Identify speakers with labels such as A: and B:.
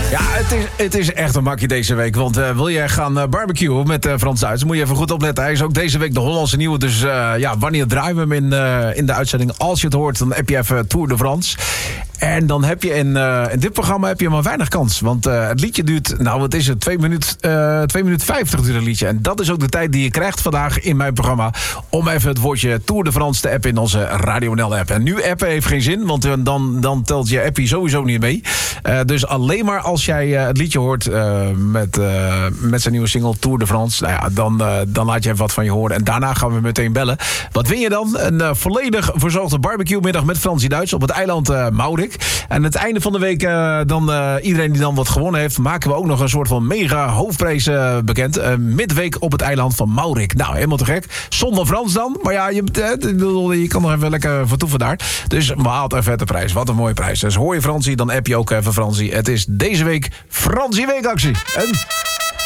A: Ja, het is echt een makkie deze week. Want wil jij gaan barbecuen met Frans Duits, moet je even goed opletten. Hij is ook deze week de Hollandse nieuwe. Dus wanneer draaien we hem in de uitzending? Als je het hoort, dan heb je even Tour de France. En dan heb je in dit programma heb je maar weinig kans. Want het liedje duurt, wat is het? 2 minuten 50 duurt het liedje. En dat is ook de tijd die je krijgt vandaag in mijn programma. Om even het woordje Tour de France te appen in onze Radio NL app. En nu appen heeft geen zin, want dan telt je appie sowieso niet mee. Dus alleen maar als jij het liedje hoort met zijn nieuwe single Tour de France. Dan laat je even wat van je horen. En daarna gaan we meteen bellen. Wat win je dan? Een volledig verzorgde barbecue middag met Fransie Duits op het eiland Maurik. En aan het einde van de week, iedereen die dan wat gewonnen heeft, maken we ook nog een soort van mega hoofdprijs bekend. Midweek op het eiland van Maurik. Nou, helemaal te gek. Zonder Frans dan. Maar ja, je kan nog even lekker vertoeven daar. Dus haalt een vette prijs. Wat een mooie prijs. Dus hoor je Fransie, dan app je ook even Fransie. Het is deze week Fransie Weekactie. En